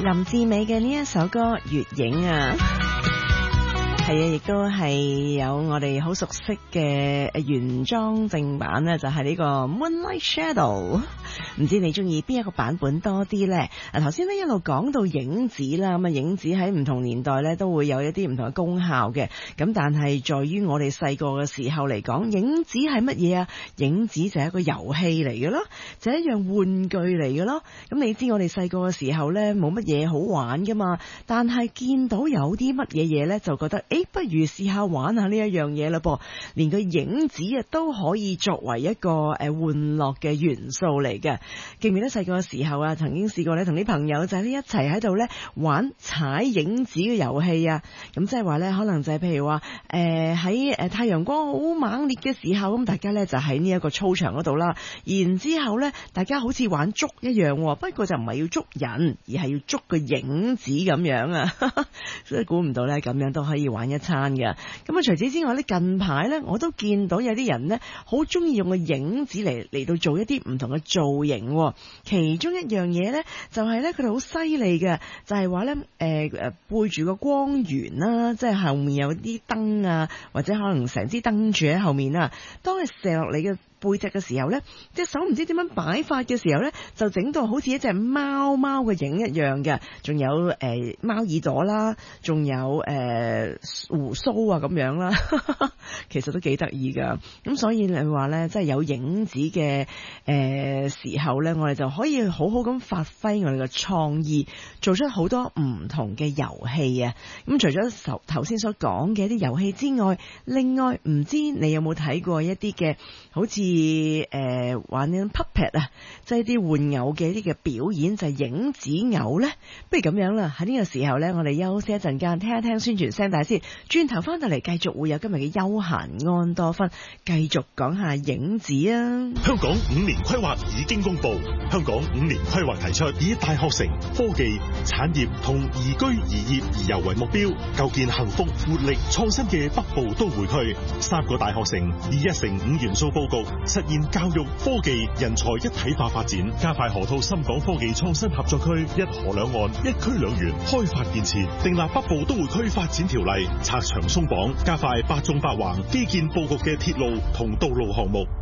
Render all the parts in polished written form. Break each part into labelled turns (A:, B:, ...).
A: 林志美嘅呢一首歌《月影》啊，係啊，亦都係有我哋好熟悉嘅原裝正版咧，就係呢個 Moonlight Shadow。唔知你中意邊一個版本多啲呢？頭先咧一路講到影子啦，咁啊影子喺唔同年代咧都會有一啲唔同嘅功效嘅。咁但係在於我哋細個嘅時候嚟講，影子係乜嘢啊？影子就係一個遊戲嚟嘅咯，就係一樣玩具嚟嘅咯。咁你知我哋細個嘅時候咧冇乜嘢好玩噶嘛，但係見到有啲乜嘢嘢咧，就覺得不如試下玩下呢一樣嘢啦噃。連個影子啊都可以作為一個玩樂嘅元素嚟嘅。記唔記得細個嘅時候啊，曾經試過咧同啲朋友仔咧一齊喺度咧玩踩影子嘅遊戲啊。咁即係話咧，可能就係譬如話喺太陽光好猛烈嘅時候，咁大家咧就喺呢一個操場嗰度啦。然之後咧，大家好似玩捉一樣，不過就唔係要捉人，而係要捉個影子咁樣啊。所以估唔到咧，咁樣都可以玩一餐嘅。咁啊，除此之外咧，近排咧我都見到有啲人咧好中意用個影子嚟到做一啲唔同嘅造型。其中一樣嘢咧，就係咧佢哋好犀利嘅，就係話咧背住個光源啦，即係後面有啲燈啊，或者可能成支燈柱喺後面啊，當係射落你嘅背脊嘅時候呢，隻手唔知點樣擺法嘅時候呢，就整到好似一隻貓嘅影一樣嘅，仲有貓耳朵啦，仲有鬍鬚啊咁樣啦，其實都幾得意噶。咁所以你話呢，即係有影子嘅時候呢，我哋就可以好好咁發揮我哋嘅創意，做出好多唔同嘅遊戲啊。咁除咗頭先所講嘅一啲遊戲之外，另外唔知你有冇睇過一啲嘅好似玩緊 puppet 啊，即係啲玩偶嘅一啲嘅表演，就係影子偶呢。不如咁樣啦，喺呢個時候呢，我哋休息一陣間，聽一聽宣傳聲帶先，轉頭翻到嚟繼續會有今日嘅休閒安多芬，繼續講下影子啊。
B: 香港5年規劃已經公布，香港5年規劃提出以大學城、科技、產業同宜居宜業宜遊為目標，構建幸福、活力、創新嘅北部都會區。3個大學城以1城5元素佈局，實現教育、科技、人才一體化發展，加快河套深港科技創新合作區一河兩岸、一區兩園開發建設，訂立北部都會區發展條例，拆牆鬆綁，加快八縱八橫基建佈局嘅鐵路同道路項目。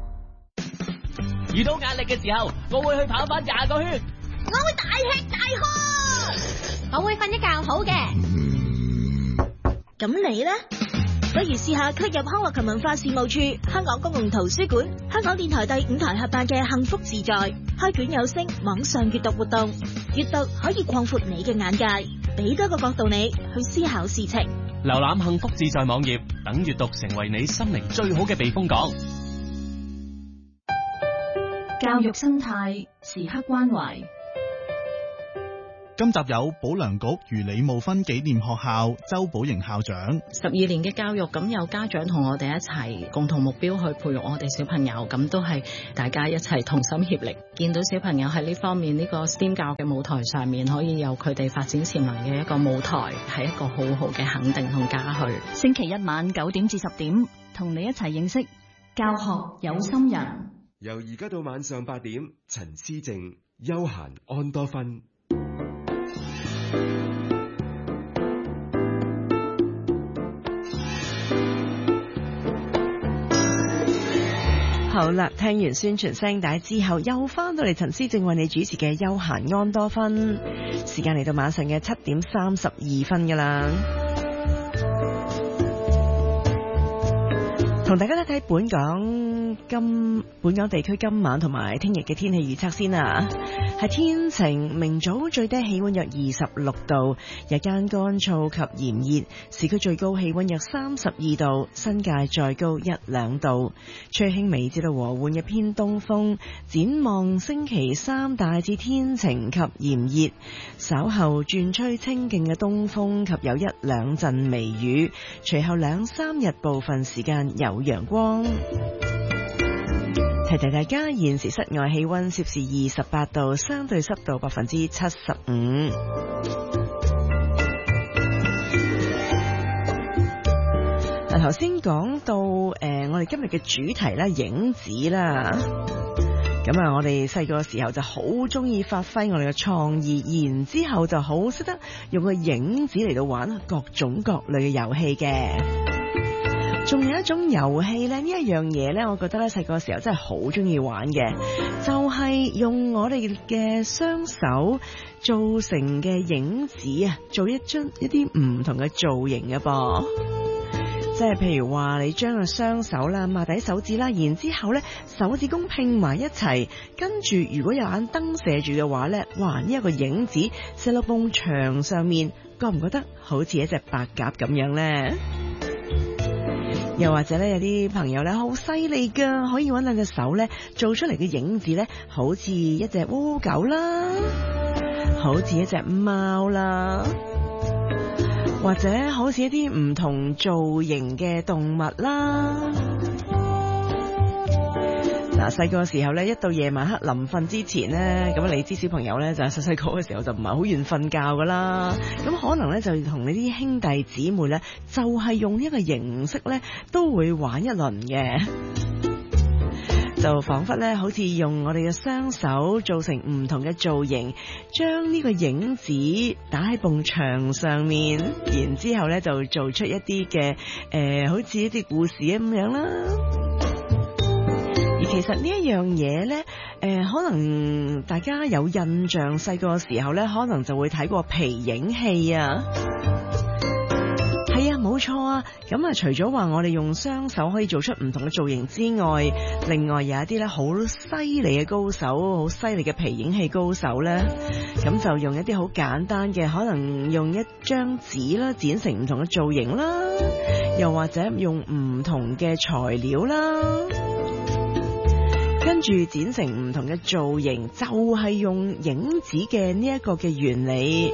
C: 遇到壓力嘅時候，我會去跑翻20個圈，
D: 我會大吃大喝，我會瞓一覺好嘅。咁你呢？不如試下區入康樂及文化事務處、香港公共圖書館、香港電台第5台合辦嘅幸福自在開卷有聲網上閱讀活動。閱讀可以擴闊你嘅眼界，俾多個角度你去思考事情。
C: 瀏覽幸福自在網頁，等閱讀成為你心靈最好嘅避風港。
E: 教育生態時刻關懷。
F: 今集有保良局如李慕芬紀念學校周寶瑩校長。
G: 12年嘅教育，咁有家長同我哋一齊共同目標去培育我哋小朋友，咁都係大家一齊同心協力。見到小朋友喺呢方面呢個 STEAM 教育嘅舞台上面，可以有佢哋發展潛能嘅一個舞台，係一個好好嘅肯定同嘉許。
E: 星期一晚9點至10點，同你一齊認識教學有心人。
H: 由而家到晚上8點，陳思靜休閒安多芬。
A: 好啦，聽完宣傳聲帶之後，又翻到嚟陳思正為你主持嘅休閒安多芬，時間嚟到晚上嘅7點32分噶啦。同大家睇睇本港地區今晚同埋聽日嘅天氣預測先啊，係天晴，明早最低氣溫約26度，日間乾燥及炎熱，市區最高氣溫約32度，新界再高1-2度，吹輕微至到和緩嘅偏東風。展望星期3大致天晴及炎熱，稍後轉吹清勁嘅東風及有1-2陣微雨，隨後2-3日部分時間有陽光。提提大家，現時室外氣溫攝氏28度，相對濕度75%。頭先講到我哋今日嘅主題啦，影子啦。 咁啊，我哋細個嘅時候就好中意發揮我哋嘅創意，然之後就好識得用個影子嚟到玩各種各類嘅遊戲嘅。仲有一種遊戲咧，呢一樣嘢咧，我覺得咧細個嘅時候真係好中意玩嘅，就係用我哋嘅雙手做成嘅影子啊，做一啲唔同嘅造型嘅噃。即係譬如話你將個雙手啦，擘底手指啦，然之後咧手指公拼埋一齊，跟住如果有盞燈射住嘅話咧，哇！呢一個影子射落埲牆上面，覺唔覺得好似一隻白鴿咁樣咧？又或者咧有啲朋友咧好犀利噶，可以搵兩隻手咧做出嚟嘅影子咧，好似一隻烏狗啦，好似一隻貓啦，或者好似一啲唔同造型嘅動物啦。嗱，細個嘅時候咧，一到夜晚黑臨瞓之前咧，咁你知小朋友咧就係細細個嘅時候就唔係好願瞓覺噶啦，咁可能咧就同你啲兄弟姊妹咧，就係用呢一個形式咧，都會玩一輪嘅。就仿佛咧，好似用我哋嘅雙手做成唔同嘅造型，將呢個影子打喺埲牆上面，然之後咧就做出一啲嘅好似一啲故事咁樣啦。而其實呢一樣嘢咧，可能大家有印象，細個嘅時候咧，可能就會睇過皮影戲啊。係啊，冇錯啊。咁啊，除咗話我哋用雙手可以做出唔同嘅造型之外，另外有一啲咧好犀利嘅高手，好犀利嘅皮影戲高手咧，咁就用一啲好簡單嘅，可能用一張紙啦，剪成唔同嘅造型啦，又或者用唔同嘅材料啦，跟住剪成唔同嘅造型，就係用影子嘅呢一個嘅原理。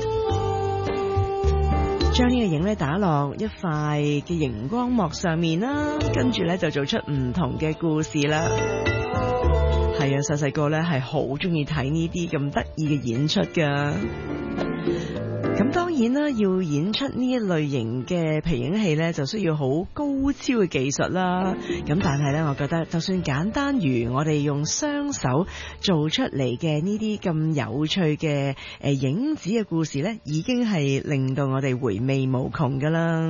A: 將呢個影咧打落一塊嘅熒光幕上面啦，跟住咧就做出唔同嘅故事啦。係啊，細細個咧係好中意睇呢啲咁得意嘅演出噶。咁當然啦，要演出呢一類型嘅皮影戲咧，就需要好高超嘅技術啦。咁但係咧，我覺得就算簡單如我哋用雙手做出嚟嘅呢啲咁有趣嘅影子嘅故事咧，已經係令到我哋回味無窮噶啦。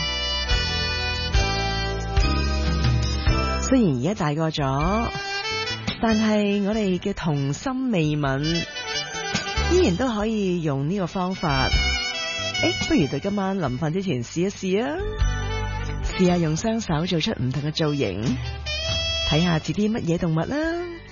A: 雖然而家大個咗，但係我哋嘅童心未泯，依然都可以用呢個方法。不如就今晚臨瞓之前試一試啊！試下用雙手做出唔同嘅造型，睇下似啲乜嘢動物啦。